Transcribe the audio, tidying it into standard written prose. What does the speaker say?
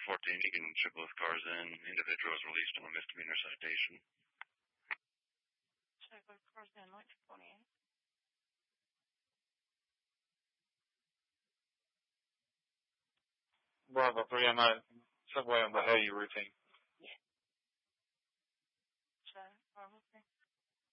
You can ship both cars in. Individual is released on a misdemeanor citation. Ship both cars in, like 28. Bravo 309, subway on the Hay routine.